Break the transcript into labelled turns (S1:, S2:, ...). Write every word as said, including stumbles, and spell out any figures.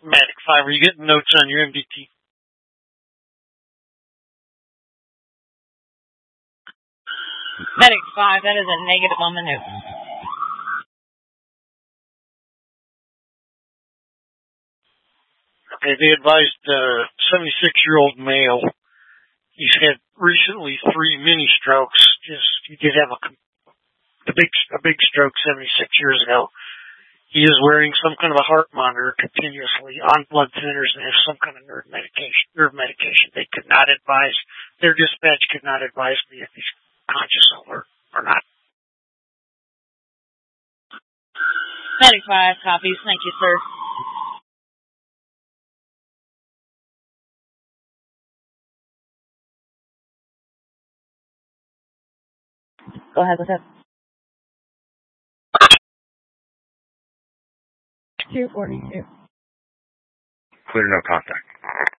S1: Medic five, are you getting notes on your M D T?
S2: Medic five, that is a negative on the note.
S1: Okay, they advised the seventy-six-year-old male. He's had recently three mini strokes. Just he did have a, a big a big stroke seventy-six years ago. He is wearing some kind of a heart monitor continuously, on blood thinners, and has some kind of nerve medication. Nerve medication. They could not advise. Their dispatch could not advise me if he's conscious or or not.
S2: Medic five copies. Thank you, sir. Go ahead with it. two forty-two.
S3: Clear, no contact.